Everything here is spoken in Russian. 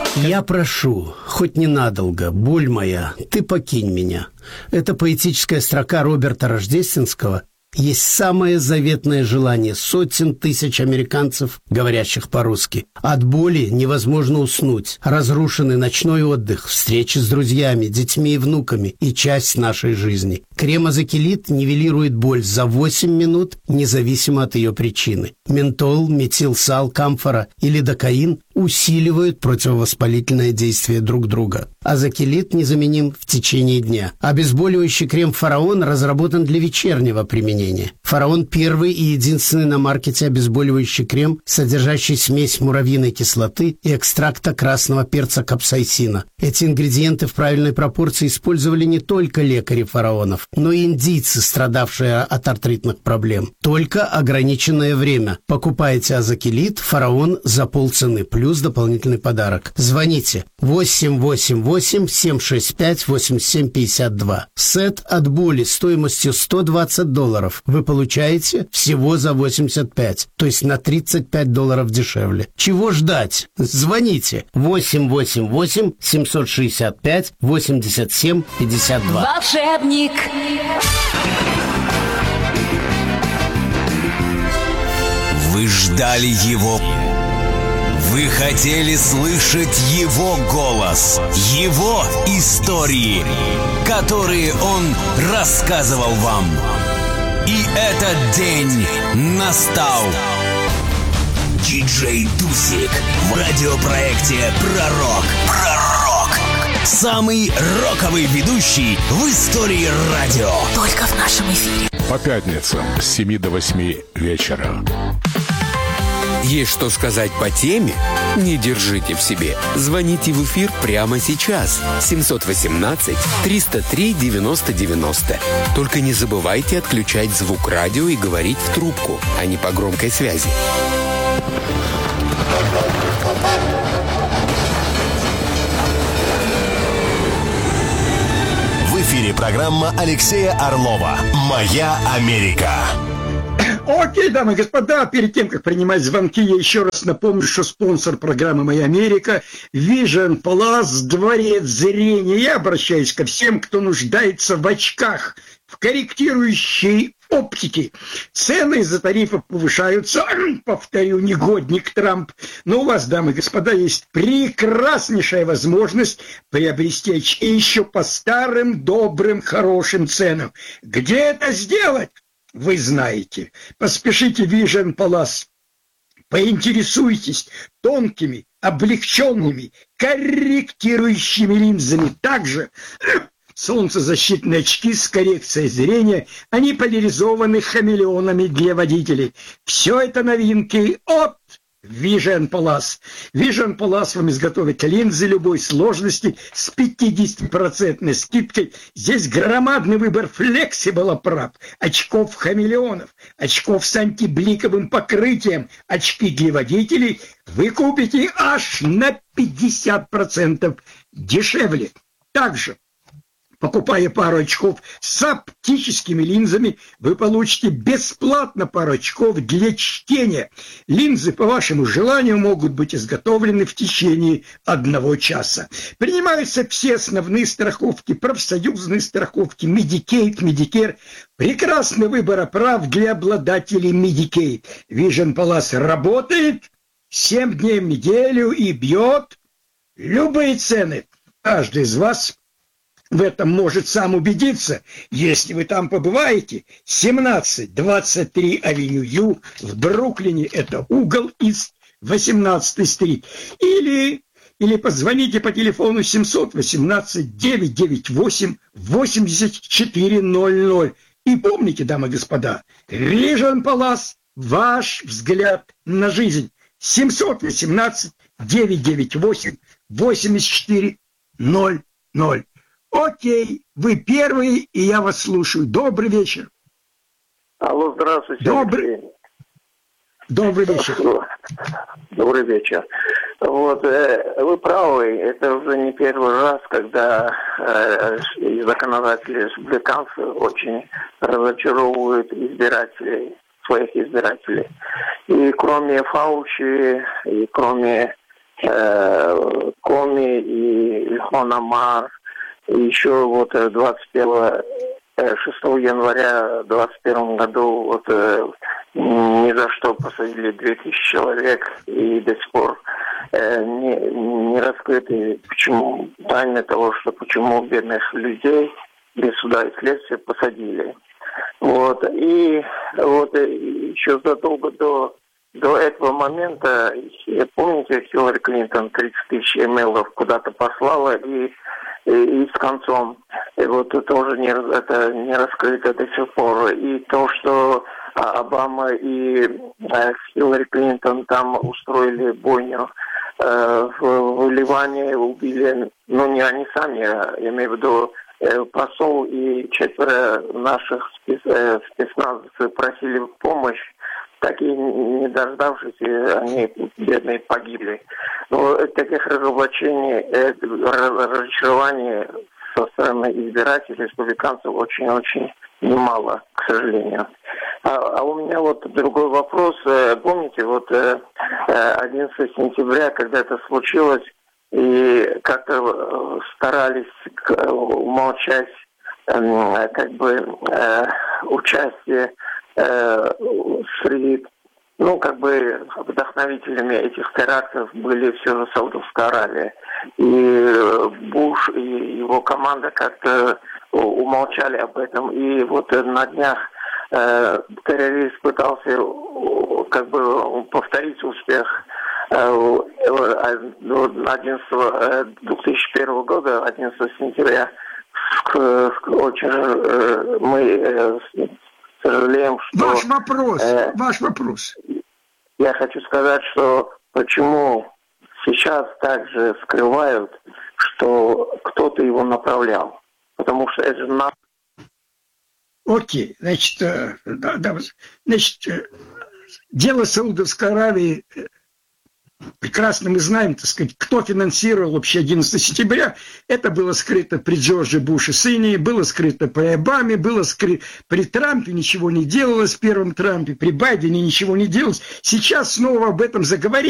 Я прошу, хоть ненадолго, боль моя, ты покинь меня. Это поэтическая строка Роберта Рождественского есть самое заветное желание сотен тысяч американцев, говорящих по-русски. От боли невозможно уснуть. Разрушенный ночной отдых, встречи с друзьями, детьми и внуками и часть нашей жизни. Крем-азокилит нивелирует боль за 8 минут, независимо от ее причины. Ментол, метилсал, камфора и лидокаин усиливают противовоспалительное действие друг друга. Азокилит незаменим в течение дня. Обезболивающий крем «Фараон» разработан для вечернего применения. «Фараон» – первый и единственный на маркете обезболивающий крем, содержащий смесь муравьиной кислоты и экстракта красного перца капсаицина. Эти ингредиенты в правильной пропорции использовали не только лекари фараонов, но и индийцы, страдавшие от артритных проблем. Только ограниченное время. Покупайте азокилит «Фараон» за полцены, плюс дополнительный подарок. Звоните 888-765-8752. Сет от боли стоимостью $120 вы получаете всего за 85, то есть на $35 дешевле. Чего ждать? Звоните 888-765-8752. Волшебник. Вы ждали его. Вы хотели слышать его голос, его истории, которые он рассказывал вам. И этот день настал. Диджей Дусик в радиопроекте «Пророк». Самый роковый ведущий в истории радио. Только в нашем эфире. По пятницам с 7 до 8 вечера. Есть что сказать по теме? Не держите в себе. Звоните в эфир прямо сейчас. 718-303-90-90. Только не забывайте отключать звук радио и говорить в трубку, а не по громкой связи. В эфире программа Алексея Орлова «Моя Америка». Окей, дамы и господа, перед тем, как принимать звонки, я еще раз напомню, что спонсор программы «Моя Америка» Vision Plus, дворец зрения. Я обращаюсь ко всем, кто нуждается в очках, в корректирующей оптике. Цены из-за тарифов повышаются, повторю, негодник Трамп. Но у вас, дамы и господа, есть прекраснейшая возможность приобрести очки еще по старым, добрым, хорошим ценам. Где это сделать? Вы знаете. Поспешите в Vision Plus. Поинтересуйтесь тонкими, облегченными, корректирующими линзами. Также солнцезащитные очки с коррекцией зрения, они поляризованы хамелеонами для водителей. Все это новинки от Vision Plus. Vision Plus вам изготовит линзы любой сложности с 50% скидкой. Здесь громадный выбор флексибл оправ, очков хамелеонов, очков с антибликовым покрытием, очки для водителей вы купите аж на 50% дешевле. Также, покупая пару очков с оптическими линзами, вы получите бесплатно пару очков для чтения. Линзы по вашему желанию могут быть изготовлены в течение 1 часа. Принимаются все основные страховки, профсоюзные страховки, Medicaid, Medicare. Прекрасный выбор оправ для обладателей Medicaid. Vision Plus работает 7 дней в неделю и бьет любые цены. Каждый из вас в этом может сам убедиться, если вы там побываете. 1723 Авеню Ю в Бруклине, это угол Ист 18-й стрит. Или позвоните по телефону 718-998-8400. И помните, дамы и господа, Vision Plus, ваш взгляд на жизнь. 718-998-8400. Окей, вы первые, и я вас слушаю. Добрый вечер. Алло, здравствуйте. Добрый вечер. Добрый вечер. Вот, вы правы, это уже не первый раз, когда законодатели республиканцев очень разочаровывают своих избирателей. И кроме Фаучи, и кроме Коми и Ильхон Амар. И еще вот 6 января 2021 году вот ни за что посадили 2000 человек, и до сих пор не раскрыты почему тайны того, что почему бедных людей без суда и следствия посадили. Вот. И вот еще задолго до этого момента, помните, Хиллари Клинтон 30 тысяч имейлов куда-то послала и с концом. И вот это тоже не раскрыто до сих пор. И то, что Обама и Хиллари Клинтон там устроили бойню в Ливане, убили, ну не они сами, я имею в виду посол и 4 наших спецназовцев просили помощь, так и не дождавшись, они, бедные, погибли. Но таких разоблачений, разочарований со стороны избирателей, республиканцев очень-очень немало, к сожалению. А у меня вот другой вопрос. Помните, вот 11 сентября, когда это случилось, и как-то старались умолчать как бы участие среди, ну, как бы вдохновителями этих терактов были все же Саудовская Аравия. И Буш и его команда как-то умолчали об этом. И вот на днях террорист пытался как бы повторить успех 2001 года, 11 сентября. Очень мы сожалеем, что... Ваш вопрос. Я хочу сказать, что почему сейчас также скрывают, что кто-то его направлял. Потому что это же... Окей, значит, дело Саудовской Аравии... Прекрасно мы знаем, так сказать, кто финансировал вообще 11 сентября. Это было скрыто при Джордже Буше сыне, было скрыто при Обаме, было скрыто при Трампе, ничего не делалось, при первом Трампе, при Байдене ничего не делалось. Сейчас снова об этом заговорили.